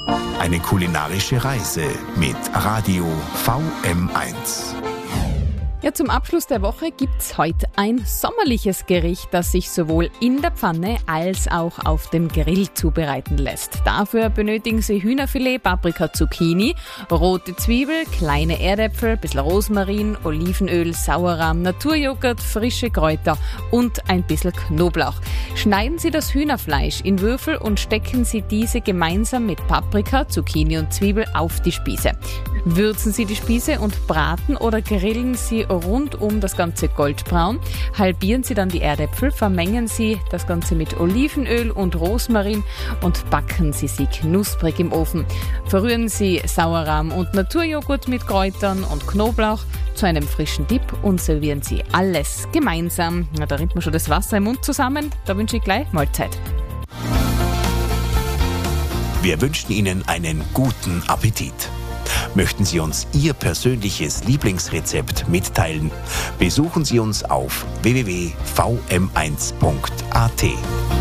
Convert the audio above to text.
Eine kulinarische Reise mit Radio VM1. Ja, zum Abschluss der Woche gibt's heute ein sommerliches Gericht, das sich sowohl in der Pfanne als auch auf dem Grill zubereiten lässt. Dafür benötigen Sie Hühnerfilet, Paprika, Zucchini, rote Zwiebel, kleine Erdäpfel, bisschen Rosmarin, Olivenöl, Sauerrahm, Naturjoghurt, frische Kräuter und ein bisschen Knoblauch. Schneiden Sie das Hühnerfleisch in Würfel und stecken Sie diese gemeinsam mit Paprika, Zucchini und Zwiebel auf die Spieße. Würzen Sie die Spieße und braten oder grillen Sie rund um das Ganze goldbraun. Halbieren Sie dann die Erdäpfel, vermengen Sie das Ganze mit Olivenöl und Rosmarin und backen Sie sie knusprig im Ofen. Verrühren Sie Sauerrahm und Naturjoghurt mit Kräutern und Knoblauch zu einem frischen Dip und servieren Sie alles gemeinsam. Ja, da rinnt mir schon das Wasser im Mund zusammen. Da wünsche ich gleich Mahlzeit. Wir wünschen Ihnen einen guten Appetit. Möchten Sie uns Ihr persönliches Lieblingsrezept mitteilen? Besuchen Sie uns auf www.vm1.at.